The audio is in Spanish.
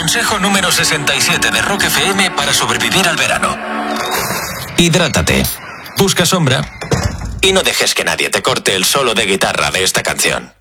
Consejo número 67 de Rock FM para sobrevivir al verano. Hidrátate, busca sombra y no dejes que nadie te corte el solo de guitarra de esta canción.